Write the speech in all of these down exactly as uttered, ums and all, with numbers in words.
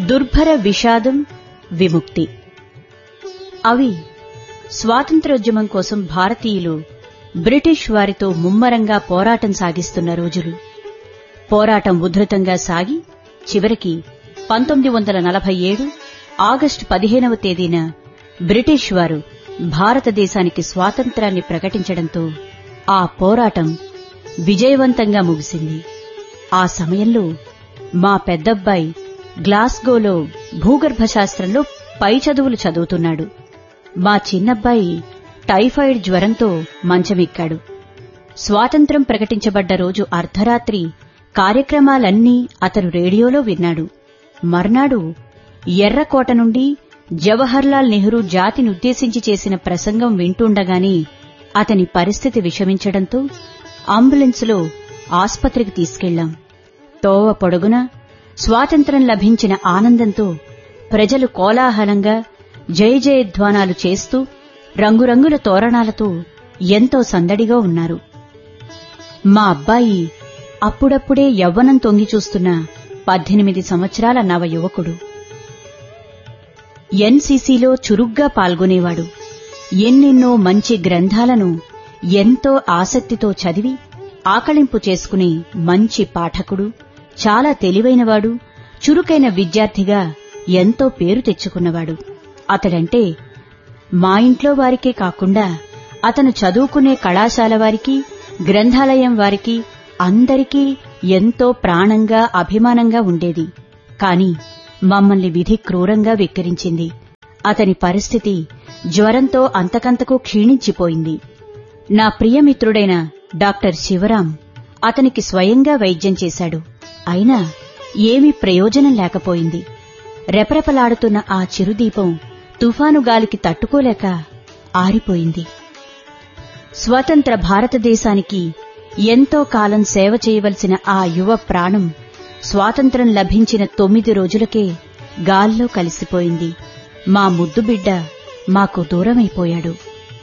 దుర్భర విషాదం, విముక్తి. అవి స్వాతంత్ర్యోద్యమం కోసం భారతీయులు బ్రిటిష్ వారితో ముమ్మరంగా పోరాటం సాగిస్తున్న రోజులు. పోరాటం ఉధృతంగా సాగి చివరికి పంతొమ్మిది వందల నలభై ఏడు ఆగస్టు పదిహేనవ తేదీన బ్రిటిష్ వారు భారతదేశానికి స్వాతంత్రాన్ని ప్రకటించడంతో ఆ పోరాటం విజయవంతంగా ముగిసింది. ఆ సమయంలో మా పెద్దబ్బాయి గ్లాస్గోలో భూగర్భ శాస్త్రంలో పై చదువులు చదువుతున్నాడు. మా చిన్నబ్బాయి టైఫాయిడ్ జ్వరంతో మంచమెక్కాడు. స్వాతంత్ర్యం ప్రకటించబడ్డ రోజు అర్ధరాత్రి కార్యక్రమాలన్నీ అతను రేడియోలో విన్నాడు. మర్నాడు ఎర్రకోట నుండి జవహర్లాల్ నెహ్రూ జాతినుద్దేశించి చేసిన ప్రసంగం వింటుండగానే అతని పరిస్థితి విషమించడంతో అంబులెన్సులో ఆస్పత్రికి తీసుకెళ్లాం. తోవ పొడుగున స్వాతంత్ర్యం లభించిన ఆనందంతో ప్రజలు కోలాహలంగా జయ జయధ్వానాలు చేస్తూ రంగురంగుల తోరణాలతో ఎంతో సందడిగా ఉన్నారు. మా అబ్బాయి అప్పుడప్పుడే యవ్వనం తొంగి చూస్తున్న పద్దెనిమిది సంవత్సరాల నవ యువకుడు. ఎన్సీసీలో చురుగ్గా పాల్గొనేవాడు. ఎన్నెన్నో మంచి గ్రంథాలను ఎంతో ఆసక్తితో చదివి ఆకళింపు చేసుకునే మంచి పాఠకుడు, చాలా తెలివైనవాడు, చురుకైన విద్యార్థిగా ఎంతో పేరు తెచ్చుకున్నవాడు. అతడంటే మా ఇంట్లో వారికే కాకుండా అతను చదువుకునే కళాశాల వారికి, గ్రంథాలయం వారికి అందరికీ ఎంతో ప్రాణంగా, అభిమానంగా ఉండేది. కాని మమ్మల్ని విధి క్రూరంగా వెక్కిరించింది. అతని పరిస్థితి జ్వరంతో అంతకంతకు క్షీణించిపోయింది. నా ప్రియమిత్రుడైన డాక్టర్ శివరాం అతనికి స్వయంగా వైద్యం చేశాడు. అయినా ఏమీ ప్రయోజనం లేకపోయింది. రెపరెపలాడుతున్న ఆ చిరుదీపం తుఫాను గాలికి తట్టుకోలేక ఆరిపోయింది. స్వతంత్ర భారతదేశానికి ఎంతో కాలం సేవ చేయవలసిన ఆ యువ ప్రాణం స్వాతంత్ర్యం లభించిన తొమ్మిది రోజులకే గాల్లో కలిసిపోయింది. మా ముద్దు బిడ్డ మాకు దూరమైపోయాడు.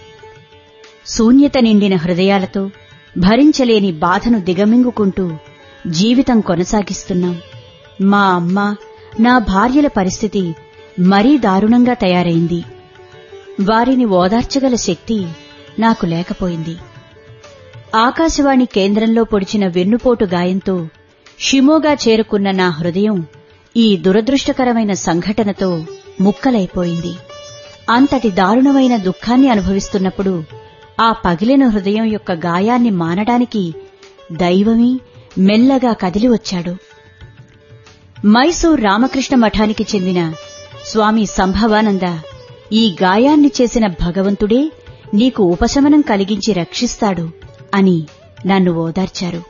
శూన్యత నిండిన హృదయాలతో భరించలేని బాధను దిగమింగుకుంటూ జీవితం కొనసాగిస్తున్నాం. మా అమ్మ, నా భార్యల పరిస్థితి మరీ దారుణంగా తయారైంది. వారిని ఓదార్చగల శక్తి నాకు లేకపోయింది. ఆకాశవాణి కేంద్రంలో పొడిచిన వెన్నుపోటు గాయంతో షిమోగా చేరుకున్న నా హృదయం ఈ దురదృష్టకరమైన సంఘటనతో ముక్కలైపోయింది. అంతటి దారుణమైన దుఃఖాన్ని అనుభవిస్తున్నప్పుడు ఆ పగిలిన హృదయం యొక్క గాయాన్ని మానడానికి దైవమే మెల్లగా కదిలి వచ్చాడు. మైసూర్ రామకృష్ణ మఠానికి చెందిన స్వామి సంభవానంద ఈ గాయాన్ని చేసిన భగవంతుడే నీకు ఉపశమనం కలిగించి రక్షిస్తాడు అని నన్ను ఓదార్చారు.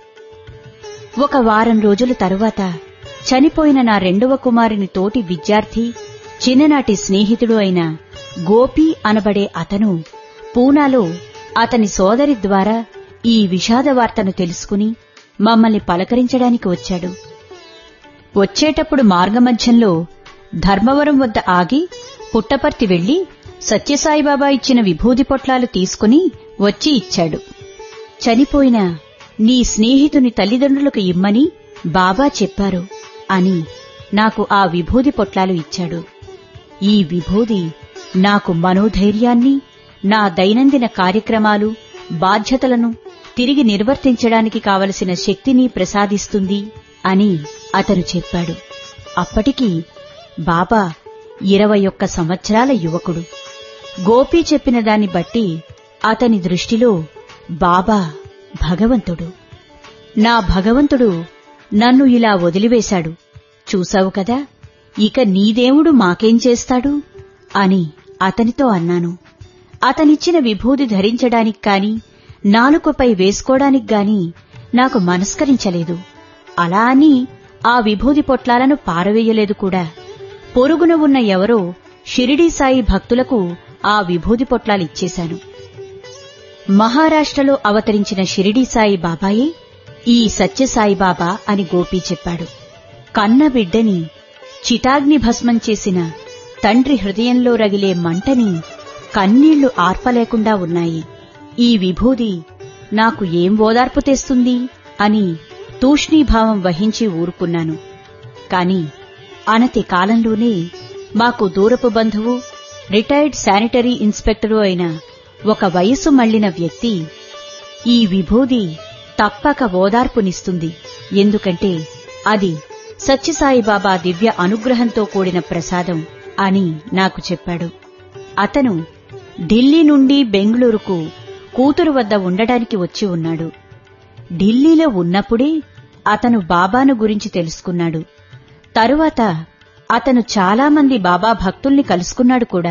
ఒక వారం రోజుల తరువాత చనిపోయిన నా రెండవ కుమారుని తోటి విద్యార్థి, చిన్ననాటి స్నేహితుడు అయిన గోపి అనబడే అతను పూనాలో అతని సోదరి ద్వారా ఈ విషాద వార్తను తెలుసుకుని మమ్మల్ని పలకరించడానికి వచ్చాడు. వచ్చేటప్పుడు మార్గమధ్యంలో ధర్మవరం వద్ద ఆగి పుట్టపర్తి వెళ్లి సత్యసాయిబాబా ఇచ్చిన విభూది పొట్లాలు తీసుకుని వచ్చి ఇచ్చాడు. చనిపోయిన నీ స్నేహితుని తల్లిదండ్రులకు ఇమ్మని బాబా చెప్పారు అని నాకు ఆ విభూది పొట్లాలు ఇచ్చాడు. ఈ విభూది నాకు మనోధైర్యాన్ని, నా దైనందిన కార్యక్రమాలు, బాధ్యతలను తిరిగి నిర్వర్తించడానికి కావలసిన శక్తిని ప్రసాదిస్తుంది అని అతను చెప్పాడు. అప్పటికి బాబా ఇరవై ఒక్క సంవత్సరాల యువకుడు. గోపి చెప్పిన దాన్ని బట్టి అతని దృష్టిలో బాబా భగవంతుడు. నా భగవంతుడు నన్ను ఇలా వదిలివేశాడు, చూశావు కదా, ఇక నీ దేవుడు మాకేం చేస్తాడు అని అతనితో అన్నాను. అతనిచ్చిన విభూది ధరించడానికి కాని, నాలుకపై వేసుకోవడానికి గాని నాకు మనస్కరించలేదు. అలా అని ఆ విభూది పొట్లాలను పారవేయలేదు కూడా. పొరుగున ఉన్న ఎవరో షిరిడీ సాయి భక్తులకు ఆ విభూది పొట్లాలిచ్చేశాను. మహారాష్ట్రలో అవతరించిన షిరిడీ సాయి బాబాయే ఈ సత్యసాయిబాబా అని గోపి చెప్పాడు. కన్న బిడ్డని చితాగ్ని భస్మం చేసిన తండ్రి హృదయంలో రగిలే మంటని కన్నీళ్లు ఆర్పలేకుండా ఉన్నాయి. ఈ విభూది నాకు ఏం ఓదార్పు తెస్తుంది అని తూష్ణీభావం వహించి ఊరుకున్నాను. కాని అనతి కాలంలోనే మాకు దూరపు బంధువు, రిటైర్డ్ శానిటరీ ఇన్స్పెక్టరు అయిన ఒక వయసు మళ్లిన వ్యక్తి, ఈ విభూది తప్పక ఓదార్పునిస్తుంది, ఎందుకంటే అది సత్యసాయిబాబా దివ్య అనుగ్రహంతో కూడిన ప్రసాదం అని నాకు చెప్పాడు. అతను ఢిల్లీ నుండి బెంగుళూరుకు కూతురు వద్ద ఉండడానికి వచ్చి ఉన్నాడు. ఢిల్లీలో ఉన్నప్పుడే అతను బాబాను గురించి తెలుసుకున్నాడు. తరువాత అతను చాలామంది బాబా భక్తుల్ని కలుసుకున్నాడు కూడా.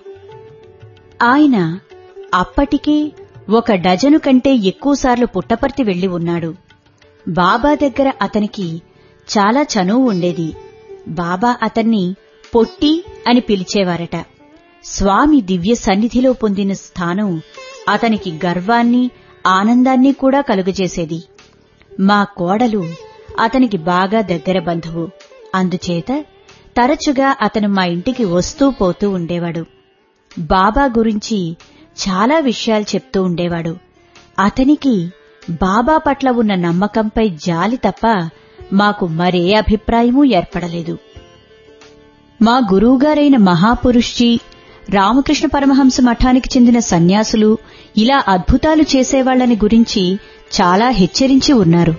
ఆయన అప్పటికే ఒక డజను కంటే ఎక్కువసార్లు పుట్టపర్తి వెళ్లి ఉన్నాడు. బాబా దగ్గర అతనికి చాలా చనువు ఉండేది. బాబా అతన్ని పొట్టి అని పిలిచేవారట. స్వామి దివ్య సన్నిధిలో పొందిన స్థానం అతనికి గర్వాన్ని, ఆనందాన్ని కూడా కలుగజేసేది. మా కోడలు అతనికి బాగా దగ్గర బంధువు. అందుచేత తరచుగా అతను మా ఇంటికి వస్తూ పోతూ ఉండేవాడు. బాబా గురించి చాలా విషయాలు చెప్తూ ఉండేవాడు. అతనికి బాబా పట్ల ఉన్న నమ్మకంపై జాలి తప్ప మాకు మరే అభిప్రాయమూ ఏర్పడలేదు. మా గురువుగారైన మహాపురుష్జీ, రామకృష్ణ పరమహంస మఠానికి చెందిన సన్యాసులు ఇలా అద్భుతాలు చేసేవాళ్లని గురించి చాలా హెచ్చరించి ఉన్నారు.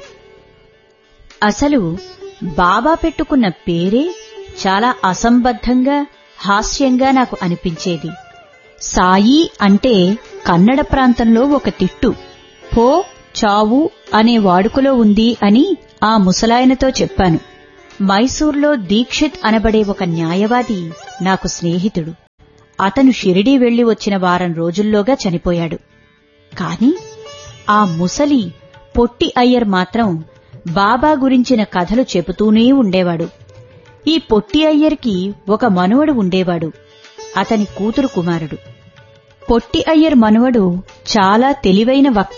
అసలు బాబా పెట్టుకున్న పేరే చాలా అసంబద్ధంగా, హాస్యంగా నాకు అనిపించేది. సాయి అంటే కన్నడ ప్రాంతంలో ఒక తిట్టు. పో, చావు అనే వాడుకలో ఉంది అని ఆ ముసలాయనతో చెప్పాను. మైసూర్లో దీక్షిత్ అనబడే ఒక న్యాయవాది నాకు స్నేహితుడు. అతను షిరిడీ వెళ్లి వచ్చిన వారం రోజుల్లోగా చనిపోయాడు. కాని ఆ ముసలి పొట్టి అయ్యర్ మాత్రం బాబా గురించిన కథలు చెబుతూనే ఉండేవాడు. ఈ పొట్టి అయ్యర్కి ఒక మనువడు ఉండేవాడు. అతని కూతురు కుమారుడు. పొట్టి అయ్యర్ మనువడు చాలా తెలివైన వక్త.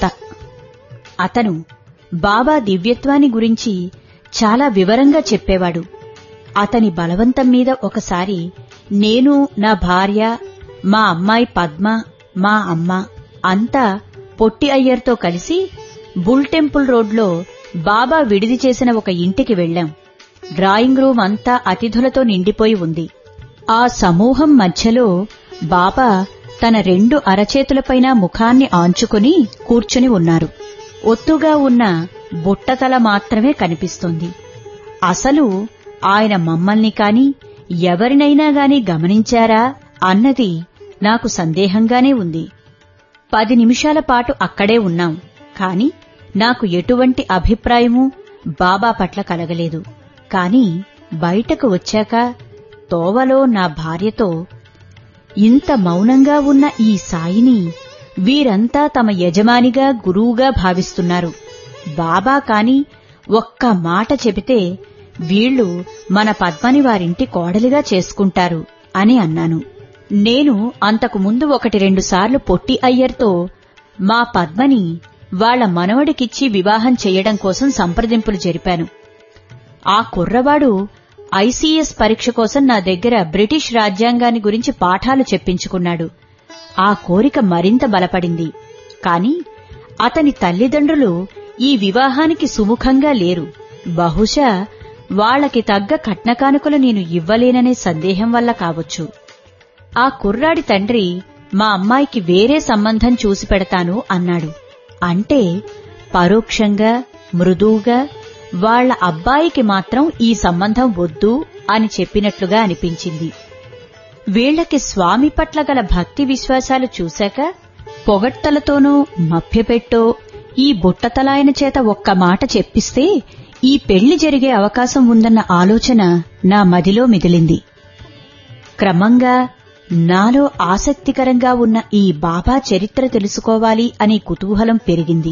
అతను బాబా దివ్యత్వాన్ని గురించి చాలా వివరంగా చెప్పేవాడు. అతని బలవంతం మీద ఒకసారి నేను, నా భార్య, మా అమ్మాయి పద్మ, మా అమ్మ అంతా పొట్టి అయ్యర్తో కలిసి బుల్ టెంపుల్ రోడ్లో బాబా విడిది చేసిన ఒక ఇంటికి వెళ్లాం. డ్రాయింగ్ రూమ్ అంతా అతిథులతో నిండిపోయి ఉంది. ఆ సమూహం మధ్యలో బాబా తన రెండు అరచేతులపైన ముఖాన్ని ఆంచుకుని కూర్చుని ఉన్నారు. ఒత్తుగా ఉన్న బుట్టతల మాత్రమే కనిపిస్తోంది. అసలు ఆయన మమ్మల్ని కాని ఎవరినైనా గాని గమనించారా అన్నది నాకు సందేహంగానే ఉంది. పది నిమిషాల పాటు అక్కడే ఉన్నాం. కాని నాకు ఎటువంటి అభిప్రాయమూ బాబా పట్ల కలగలేదు. కాని బయటకు వచ్చాక తోవలో నా భార్యతో, ఇంత మౌనంగా ఉన్న ఈ సాయిని వీరంతా తమ యజమానిగా, గురువుగా భావిస్తున్నారు. బాబా కాని ఒక్క మాట చెబితే వీళ్లు మన పద్మని వారింటి కోడలిగా చేసుకుంటారు అని అన్నాను. నేను అంతకు ముందు ఒకటి రెండు సార్లు పొట్టి అయ్యర్తో మా పద్మని వాళ్ల మనవడికిచ్చి వివాహం చెయ్యడం కోసం సంప్రదింపులు జరిపాను. ఆ కుర్రవాడు ఐసీఎస్ పరీక్ష కోసం నా దగ్గర బ్రిటిష్ రాజ్యాంగాన్ని గురించి పాఠాలు చెప్పించుకున్నాడు. ఆ కోరిక మరింత బలపడింది. కాని అతని తల్లిదండ్రులు ఈ వివాహానికి సుముఖంగా లేరు. బహుశా వాళ్లకి తగ్గ కట్నకానుకలు నేను ఇవ్వలేననే సందేహం వల్ల కావచ్చు. ఆ కుర్రాడి తండ్రి మా అమ్మాయికి వేరే సంబంధం చూసి పెడతాను అన్నాడు. అంటే పరోక్షంగా, మృదువుగా వాళ్ల అబ్బాయికి మాత్రం ఈ సంబంధం వద్దు అని చెప్పినట్లుగా అనిపించింది. వీళ్లకి స్వామి పట్ల గల భక్తి విశ్వాసాలు చూశాక పొగడ్తలతోనో మభ్యపెట్టో ఈ బుట్టతలాయన చేత ఒక్క మాట చెప్పిస్తే ఈ పెళ్లి జరిగే అవకాశం ఉందన్న ఆలోచన నా మదిలో మిగిలింది. క్రమంగా నాలో ఆసక్తికరంగా ఉన్న ఈ బాబా చరిత్ర తెలుసుకోవాలి అనే కుతూహలం పెరిగింది.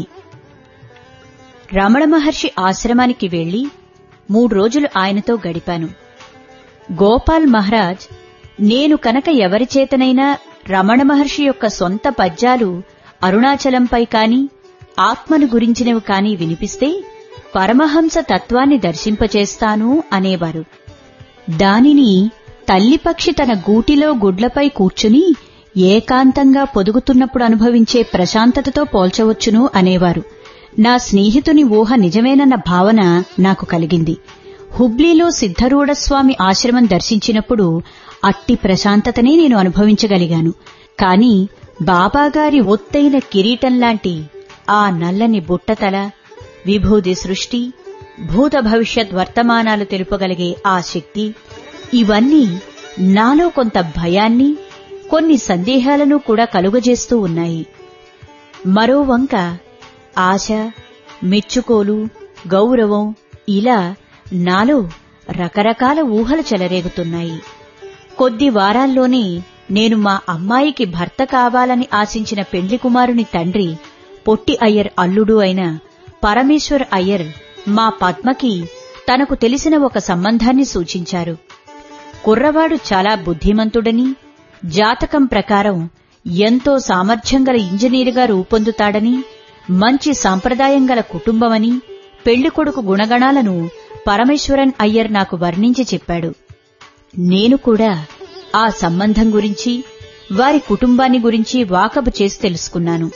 రమణ మహర్షి ఆశ్రమానికి వెళ్లి మూడు రోజులు ఆయనతో గడిపాను. గోపాల్ మహారాజ్, నేను కనుక ఎవరిచేతనైనా రమణ మహర్షి యొక్క సొంత పద్యాలు అరుణాచలంపై కాని, ఆత్మను గురించినవి కాని వినిపిస్తే పరమహంస తత్వాన్ని దర్శింపచేస్తాను అనేవారు. దానిని తల్లిపక్షి తన గూటిలో గుడ్లపై కూర్చుని ఏకాంతంగా పొదుగుతున్నప్పుడు అనుభవించే ప్రశాంతతతో పోల్చవచ్చును అనేవారు. నా స్నేహితుని ఊహ నిజమేనన్న భావన నాకు కలిగింది. హుబ్లీలో సిద్ధరూఢస్వామి ఆశ్రమం దర్శించినప్పుడు అట్టి ప్రశాంతతనే నేను అనుభవించగలిగాను. కాని బాబాగారి ఒత్తైన కిరీటంలాంటి ఆ నల్లని బుట్టతల, విభూది సృష్టి, భూత భవిష్యత్ వర్తమానాలు తెలుపగలిగే ఆ శక్తి, ఇవన్నీ నాలో కొంత భయాన్ని, కొన్ని సందేహాలను కూడా కలుగజేస్తూ ఉన్నాయి. మరో వంక ఆశ, మెచ్చుకోలు, గౌరవం ఇలా నాలో రకరకాల ఊహలు చెలరేగుతున్నాయి. కొద్ది వారాల్లోనే నేను మా అమ్మాయికి భర్త కావాలని ఆశించిన పెండ్లి కుమారుని తండ్రి, పొట్టి అయ్యర్ అల్లుడు అయిన పరమేశ్వర్ అయ్యర్ మా పద్మకి తనకు తెలిసిన ఒక సంబంధాన్ని సూచించారు. కుర్రవాడు చాలా బుద్ధిమంతుడని, జాతకం ప్రకారం ఎంతో సామర్థ్యం గల ఇంజనీరుగా రూపొందుతాడని, మంచి సాంప్రదాయం గల కుటుంబమని, పెళ్లికొడుకు గుణగణాలను పరమేశ్వరన్ అయ్యర్ నాకు వర్ణించి చెప్పాడు. నేను కూడా ఆ సంబంధం గురించి, వారి కుటుంబాన్ని గురించి వాకబు చేసి తెలుసుకున్నాను.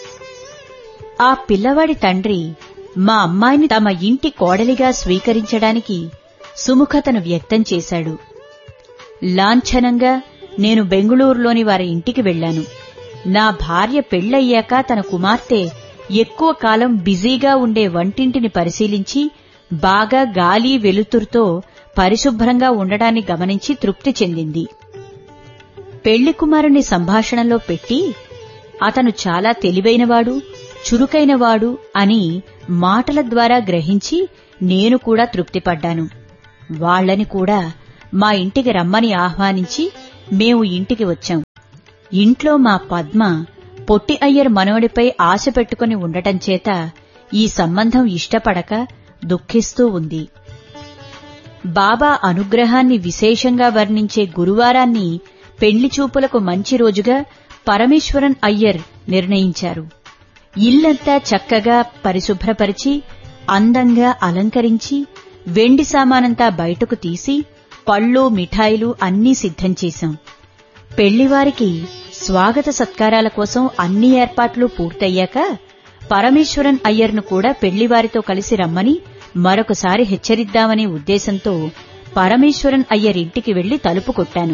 ఆ పిల్లవాడి తండ్రి మా అమ్మాయిని తమ ఇంటి కోడలిగా స్వీకరించడానికి సుముఖతను వ్యక్తం చేశాడు. లాంఛనంగా నేను బెంగుళూరులోని వారి ఇంటికి వెళ్లాను. నా భార్య పెళ్లయ్యాక తన కుమార్తె ఎక్కువ కాలం బిజీగా ఉండే వంటింటిని పరిశీలించి బాగా గాలి వెలుతురుతో పరిశుభ్రంగా ఉండడాన్ని గమనించి తృప్తి చెందింది. పెళ్లి కుమారుని సంభాషణలో పెట్టి అతను చాలా తెలివైనవాడు, చురుకైనవాడు అని మాటల ద్వారా గ్రహించి నేను కూడా తృప్తిపడ్డాను. వాళ్లని కూడా మా ఇంటికి రమ్మని ఆహ్వానించి మేము ఇంటికి వచ్చాం. ఇంట్లో మా పద్మ పొట్టి అయ్యర్ మనవడిపై ఆశ పెట్టుకుని ఉండటం చేత ఈ సంబంధం ఇష్టపడక దుఃఖిస్తూ ఉంది. బాబా అనుగ్రహాన్ని విశేషంగా వర్ణించే గురువారాన్ని పెళ్లి చూపులకు మంచి రోజుగా పరమేశ్వరన్ అయ్యర్ నిర్ణయించారు. ఇల్లంతా చక్కగా పరిశుభ్రపరిచి, అందంగా అలంకరించి, వెండి సామానంతా బయటకు తీసి, పళ్ళు, మిఠాయిలు అన్నీ సిద్ధం చేశాం. పెళ్లివారికి స్వాగత సత్కారాల కోసం అన్ని ఏర్పాట్లు పూర్తయ్యాక పరమేశ్వరన్ అయ్యర్ను కూడా పెళ్లివారితో కలిసి రమ్మని మరొకసారి హెచ్చరిద్దామనే ఉద్దేశంతో పరమేశ్వరన్ అయ్యర్ ఇంటికి వెళ్లి తలుపు కొట్టాను.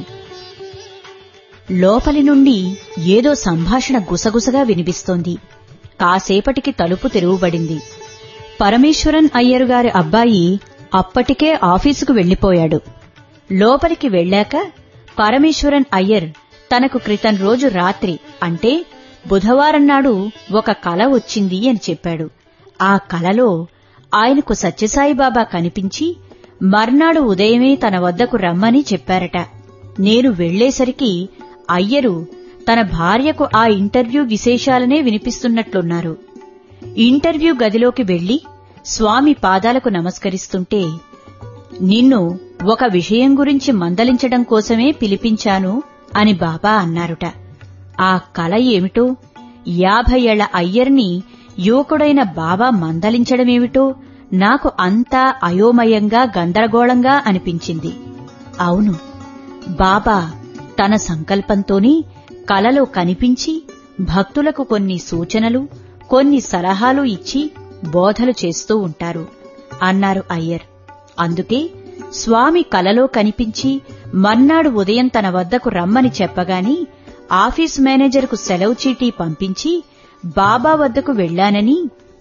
లోపలి నుండి ఏదో సంభాషణ గుసగుసగా వినిపిస్తోంది. కాసేపటికి తలుపు తెరువబడింది. పరమేశ్వరన్ అయ్యర్ గారి అబ్బాయి అప్పటికే ఆఫీసుకు వెళ్లిపోయాడు. లోపలికి వెళ్లాక పరమేశ్వరన్ అయ్యర్ తనకు క్రితం రోజు రాత్రి అంటే బుధవారం నాడు ఒక కల వచ్చింది అని చెప్పాడు. ఆ కలలో ఆయనకు సత్యసాయిబాబా కనిపించి మర్నాడు ఉదయమే తన వద్దకు రమ్మని చెప్పారట. నేను వెళ్లేసరికి అయ్యరు తన భార్యకు ఆ ఇంటర్వ్యూ విశేషాలనే వినిపిస్తున్నట్లున్నారు. ఇంటర్వ్యూ గదిలోకి వెళ్లి స్వామి పాదాలకు నమస్కరిస్తుంటే, నిన్ను ఒక విషయం గురించి మందలించడం కోసమే పిలిపించాను అని బాబా అన్నారుట. ఆ కల ఏమిటో, యాభై ఏళ్ల అయ్యర్ని యువకుడైన బాబా మందలించడమేమిటో నాకు అంతా అయోమయంగా గందరగోళంగా అనిపించింది. అవును, బాబా తన సంకల్పంతోనే కలలో కనిపించి భక్తులకు కొన్ని సూచనలు, కొన్ని సలహాలు ఇచ్చి బోధలు చేస్తూ ఉంటారు అన్నారు అయ్యర్. అందుకే స్వామి కలలో కనిపించి మర్నాడు ఉదయం తన వద్దకు రమ్మని చెప్పగాని ఆఫీస్ మేనేజర్కు సెలవు చీటీ పంపించి బాబా వద్దకు వెళ్లానని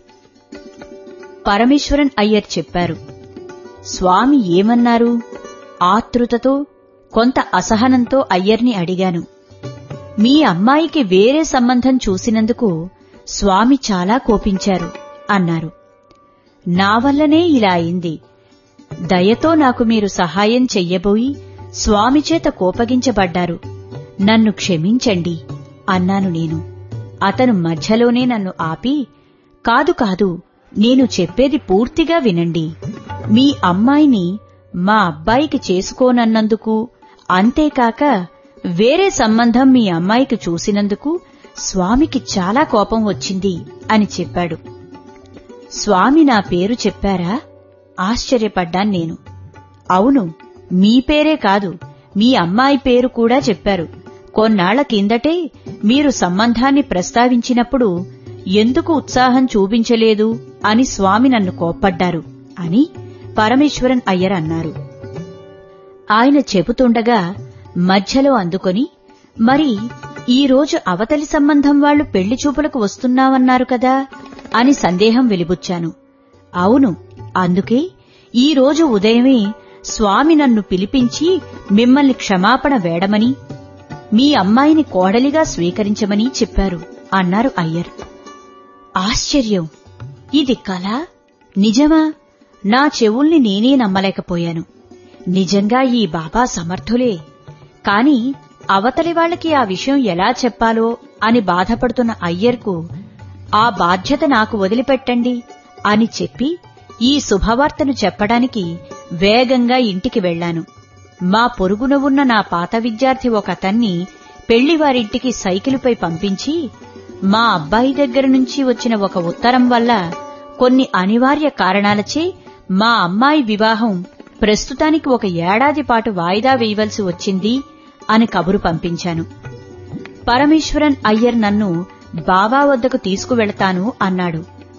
పరమేశ్వరన్ అయ్యర్ చెప్పారు. స్వామి ఏమన్నారు? ఆతృతతో, కొంత అసహనంతో అయ్యర్ని అడిగాను. మీ అమ్మాయికి వేరే సంబంధం చూసినందుకు స్వామి చాలా కోపించారు అన్నారు. నా వల్లనే ఇలా అయింది. దయతో నాకు మీరు సహాయం చెయ్యబోయి స్వామిచేత కోపగించబడ్డారు. నన్ను క్షమించండి అన్నాను నేను. అతను మధ్యలోనే నన్ను ఆపి, కాదు కాదు, నేను చెప్పేది పూర్తిగా వినండి. మీ అమ్మాయిని మా అబ్బాయికి చేసుకోనన్నందుకు, అంతేకాక వేరే సంబంధం మీ అమ్మాయికి చూసినందుకు స్వామికి చాలా కోపం వచ్చింది అని చెప్పాడు. స్వామి నా పేరు చెప్పారా? ఆశ్చర్యపడ్డాను నేను. అవును, మీ పేరే కాదు, మీ అమ్మాయి పేరు కూడా చెప్పారు. కొన్నాళ్ల కిందటే మీరు సంబంధాన్ని ప్రస్తావించినప్పుడు ఎందుకు ఉత్సాహం చూపించలేదు అని స్వామి నన్ను కోప్పడ్డారు అని పరమేశ్వరన్ అయ్యర్ అన్నారు. ఆయన చెబుతుండగా మధ్యలో అందుకొని, మరి ఈరోజు అవతలి సంబంధం వాళ్లు పెళ్లి చూపులకు వస్తున్నామన్నారు కదా అని సందేహం వెలిబుచ్చాను. అవును, అందుకే ఈరోజు ఉదయమే స్వామి నన్ను పిలిపించి మిమ్మల్ని క్షమాపణ వేడమని, మీ అమ్మాయిని కోడలిగా స్వీకరించమని చెప్పారు అన్నారు అయ్యర్. ఆశ్చర్యం! ఇది కలా, నిజమా? నా చెవుల్ని నేనే నమ్మలేకపోయాను. నిజంగా ఈ బాబా సమర్థులే. కాని అవతలి వాళ్లకి ఆ విషయం ఎలా చెప్పాలో అని బాధపడుతున్న అయ్యర్కు ఆ బాధ్యత నాకు వదిలిపెట్టండి అని చెప్పి ఈ శుభవార్తను చెప్పడానికి వేగంగా ఇంటికి వెళ్లాను. మా పొరుగున ఉన్న నా పాత విద్యార్థి ఒకతన్ని పెళ్లివారింటికి సైకిలుపై పంపించి, మా అబ్బాయి దగ్గర నుంచి వచ్చిన ఒక ఉత్తరం వల్ల కొన్ని అనివార్య కారణాలచే మా అమ్మాయి వివాహం ప్రస్తుతానికి ఒక ఏడాది పాటు వాయిదా వేయవలసి వచ్చింది అని కబురు పంపించాను. పరమేశ్వరన్ అయ్యర్ నన్ను బాబా వద్దకు తీసుకువెళతాను అన్నాడు.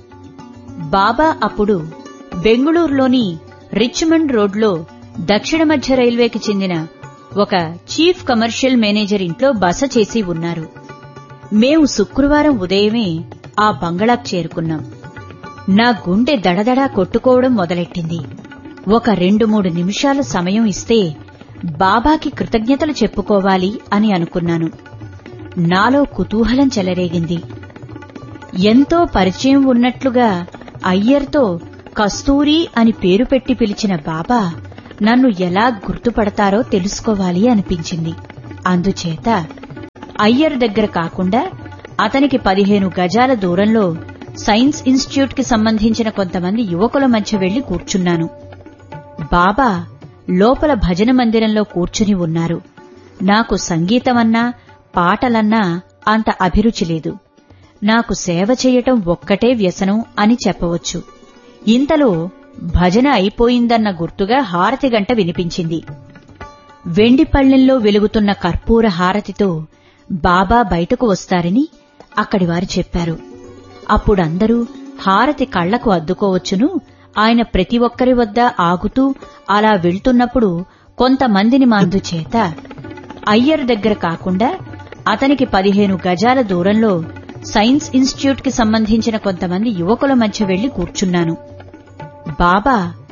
బాబా అప్పుడు బెంగుళూరులోని రిచ్మండ్ రోడ్లో దక్షిణ మధ్య రైల్వేకి చెందిన ఒక చీఫ్ కమర్షియల్ మేనేజర్ ఇంట్లో బస చేసి ఉన్నారు. మేము శుక్రవారం ఉదయమే ఆ బంగళాకు చేరుకున్నాం. నా గుండె దడదడా కొట్టుకోవడం మొదలెట్టింది. ఒక రెండు మూడు నిమిషాల సమయం ఇస్తే బాబాకి కృతజ్ఞతలు చెప్పుకోవాలి అని అనుకున్నాను. నాలో కుతూహలం చెలరేగింది. ఎంతో పరిచయం ఉన్నట్లుగా అయ్యర్తో కస్తూరి అని పేరు పెట్టి పిలిచిన బాబా నన్ను ఎలా గుర్తుపడతారో తెలుసుకోవాలి అనిపించింది. అందుచేత అయ్యర్ దగ్గర కాకుండా అతనికి పదిహేను గజాల దూరంలో సైన్స్ ఇన్స్టిట్యూట్ కి సంబంధించిన కొంతమంది యువకుల మధ్య వెళ్లి కూర్చున్నాను. బాబా లోపల భజన మందిరంలో కూర్చుని ఉన్నారు. నాకు సంగీతమన్నా పాటలన్నా అంత అభిరుచి లేదు. నాకు సేవ చెయ్యటం ఒక్కటే వ్యసనం అని చెప్పవచ్చు. ఇంతలో భజన అయిపోయిందన్న గుర్తుగా హారతి గంట వినిపించింది. వెండి పళ్ళెంలో వెలుగుతున్న కర్పూర హారతితో బాబా బయటకు వస్తారని అక్కడివారు చెప్పారు. అప్పుడందరూ హారతి కళ్లకు అద్దుకోవచ్చును. ఆయన ప్రతి ఒక్కరి వద్ద ఆగుతూ అలా వెళ్తున్నప్పుడు కొంతమందిని మందుచేత అయ్యర్ దగ్గర కాకుండా అతనికి పదిహేను గజాల దూరంలో సైన్స్ ఇన్స్టిట్యూట్ కి సంబంధించిన కొంతమంది యువకుల మధ్య వెళ్లి కూర్చున్నాను. బాబా